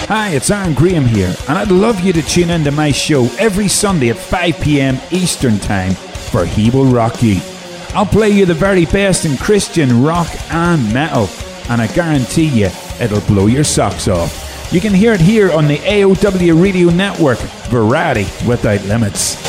Hi, it's Aaron Graham here, and I'd love you to tune into my show every Sunday at 5 p.m. Eastern Time for He Will Rock You. I'll play you the very best in Christian rock and metal, and I guarantee you it'll blow your socks off. You can hear it here on the AOW Radio Network, Variety Without Limits.